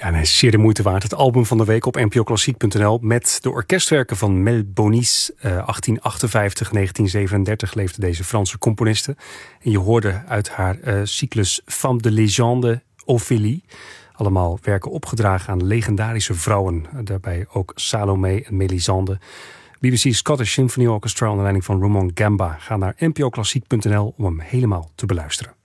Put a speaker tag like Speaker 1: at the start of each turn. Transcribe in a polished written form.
Speaker 1: Ja, en hij is zeer de moeite waard. Het album van de week op npoklassiek.nl met de orkestwerken van Mel Bonis. 1858-1937 leefde deze Franse componiste. En je hoorde uit haar cyclus Femme de Légende Ophélie. Allemaal werken opgedragen aan legendarische vrouwen. Daarbij ook Salome en Mélisande. BBC Scottish Symphony Orchestra onder leiding van Ramon Gamba. Ga naar npoklassiek.nl om hem helemaal te beluisteren.